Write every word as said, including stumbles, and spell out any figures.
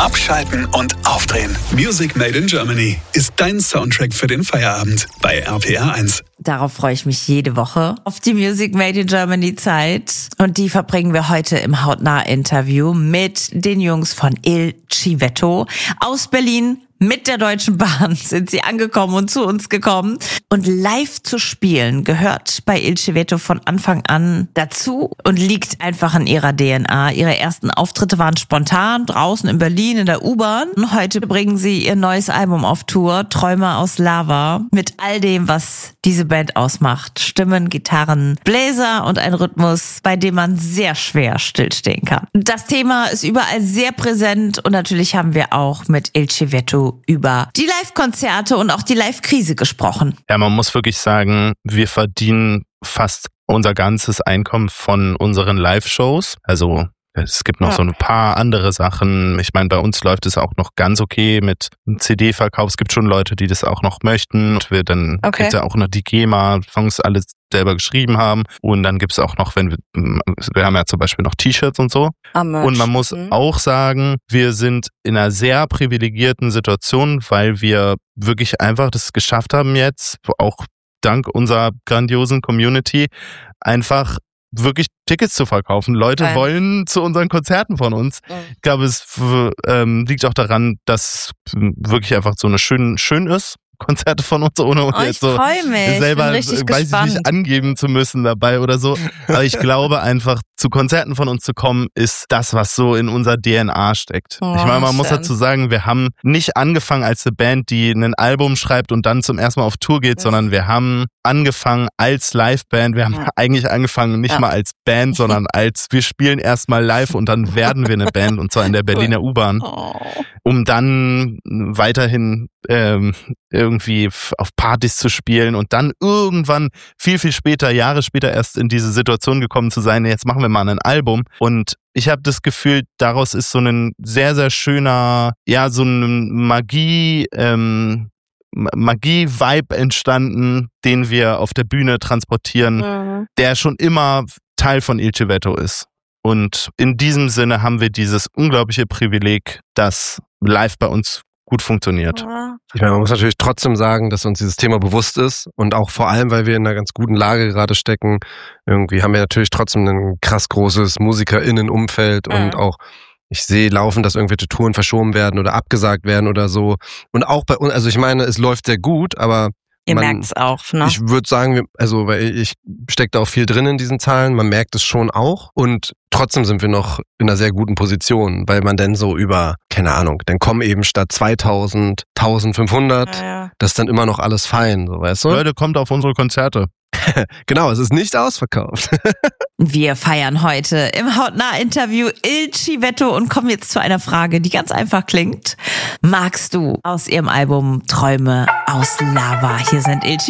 Abschalten und aufdrehen. Music Made in Germany ist dein Soundtrack für den Feierabend bei R P R eins. Darauf freue ich mich jede Woche auf die Music Made in Germany Zeit. Und die verbringen wir heute im Hautnah-Interview mit den Jungs von Il Civetto aus Berlin. Mit der Deutschen Bahn sind sie angekommen und zu uns gekommen. Und live zu spielen gehört bei Il Civetto von Anfang an dazu und liegt einfach in ihrer D N A. Ihre ersten Auftritte waren spontan, draußen in Berlin in der U-Bahn. Und heute bringen sie ihr neues Album auf Tour, Träume aus Lava, mit all dem, was diese Band ausmacht. Stimmen, Gitarren, Bläser und ein Rhythmus, bei dem man sehr schwer stillstehen kann. Das Thema ist überall sehr präsent und natürlich haben wir auch mit Il Civetto über die Live-Konzerte und auch die Live-Krise gesprochen. Ja, man muss wirklich sagen, wir verdienen fast unser ganzes Einkommen von unseren Live-Shows. Also es gibt noch ja. so ein paar andere Sachen. Ich meine, bei uns läuft es auch noch ganz okay mit C D-Verkauf. Es gibt schon Leute, die das auch noch möchten. Und wir dann okay. gibt es ja auch noch die GEMA, Songs alles selber geschrieben haben. Und dann gibt es auch noch, wenn wir, wir haben ja zum Beispiel noch T-Shirts und so. Merch. Und man muss mhm. auch sagen, wir sind in einer sehr privilegierten Situation, weil wir wirklich einfach das geschafft haben jetzt, auch dank unserer grandiosen Community, einfach wirklich Tickets zu verkaufen. Leute Nein. wollen zu unseren Konzerten von uns. Mhm. Ich glaube, es ähm, liegt auch daran, dass wirklich einfach so eine schön, schön ist. Konzerte von uns, ohne uns oh, jetzt so mich. selber, weiß gespannt. ich nicht, angeben zu müssen dabei oder so. Aber ich glaube einfach, zu Konzerten von uns zu kommen, ist das, was so in unserer D N A steckt. Oh, ich meine, man schön. muss dazu sagen, wir haben nicht angefangen als eine Band, die ein Album schreibt und dann zum ersten Mal auf Tour geht, ja. sondern wir haben angefangen als Liveband. Wir haben ja. eigentlich angefangen nicht ja. mal als Band, sondern als wir spielen erstmal live und dann werden wir eine Band, und zwar in der Berliner U-Bahn, oh. um dann weiterhin ähm, irgendwie auf Partys zu spielen und dann irgendwann viel, viel später, Jahre später erst in diese Situation gekommen zu sein, jetzt machen wir mal ein Album. Und ich habe das Gefühl, daraus ist so ein sehr, sehr schöner, ja, so ein Magie, ähm, Magie-Vibe entstanden, den wir auf der Bühne transportieren, mhm. der schon immer Teil von Il Civetto ist. Und in diesem Sinne haben wir dieses unglaubliche Privileg, dass live bei uns gut funktioniert. Ich meine, man muss natürlich trotzdem sagen, dass uns dieses Thema bewusst ist und auch vor allem, weil wir in einer ganz guten Lage gerade stecken, irgendwie haben wir natürlich trotzdem ein krass großes MusikerInnen-Umfeld mhm. und auch ich sehe laufen, dass irgendwelche Touren verschoben werden oder abgesagt werden oder so. Und auch bei uns, also ich meine, es läuft sehr gut, aber Ihr man, merkt es auch, ne? Ich würde sagen, also weil ich stecke da auch viel drin in diesen Zahlen, man merkt es schon auch und trotzdem sind wir noch in einer sehr guten Position, weil man dann so über, keine Ahnung, dann kommen eben statt zweitausend, eintausendfünfhundert, ja, ja. das ist dann immer noch alles fein, so weißt du? Leute, kommt auf unsere Konzerte. Genau, es ist nicht ausverkauft. Wir feiern heute im Hautnah-Interview Il Civetto und kommen jetzt zu einer Frage, die ganz einfach klingt. Magst du aus ihrem Album Träume aus Lava? Hier sind Il Civetto.